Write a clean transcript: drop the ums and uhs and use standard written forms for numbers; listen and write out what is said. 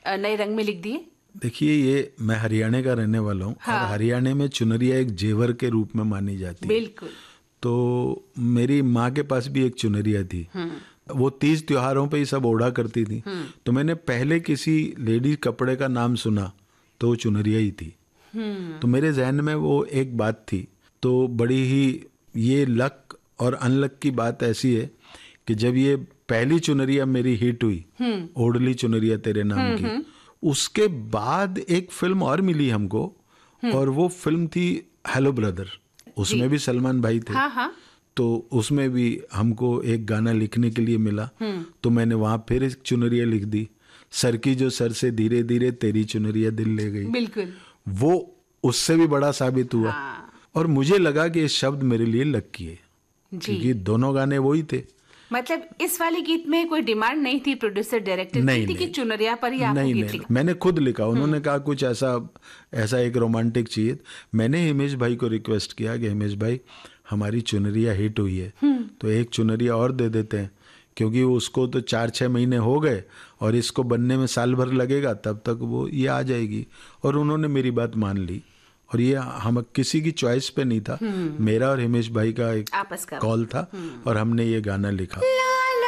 नए रंग में लिख दिए? देखिए, ये मैं हरियाणा का रहने वाला हूँ। हाँ। और हरियाणा में चुनरिया एक जेवर के रूप में मानी जाती है। बिल्कुल। तो मेरी माँ के पास भी एक चुनरिया थी। वो 30 त्योहारों पे ही सब ओढ़ा करती थी। तो मैंने पहले किसी लेडी कपड़े का नाम सुना तो वो चुनरिया ही थी। तो मेरे जहन में वो एक बात थी। तो बड़ी ही ये लक और अनलक की बात ऐसी है कि जब ये पहली चुनरिया मेरी हिट हुई, ओढ़ली चुनरिया तेरे नाम की, उसके बाद एक फिल्म और मिली हमको, और वो फिल्म थी हेलो ब्रदर। उसमें भी सलमान भाई थे। हाँ हाँ। तो उसमें भी हमको एक गाना लिखने के लिए मिला। तो मैंने वहां फिर एक चुनरिया लिख दी, सर की जो सर से धीरे धीरे तेरी चुनरिया दिल ले गई। बिल्कुल। वो उससे भी बड़ा साबित हुआ। हाँ। और मुझे लगा कि ये शब्द मेरे लिए लकी है, क्योंकि दोनों गाने वही थे। मतलब इस वाले गीत में कोई डिमांड नहीं थी प्रोड्यूसर डायरेक्टर की थी कि चुनरिया पर ही आपको गीत लिखा? मैंने खुद लिखा। उन्होंने कहा कुछ ऐसा एक रोमांटिक चाहिए। मैंने हिमेश भाई को रिक्वेस्ट किया कि हिमेश भाई, हमारी चुनरिया हिट हुई है, तो एक चुनरिया और दे देते हैं, क्योंकि उसको तो 4-6 महीने हो गए और इसको बनने में साल भर लगेगा, तब तक वो ये आ जाएगी। और उन्होंने मेरी बात मान ली। और ये हम किसी की चॉइस पे नहीं था, मेरा और हिमेश भाई का एक आपस का कॉल था, और हमने ये गाना लिखा।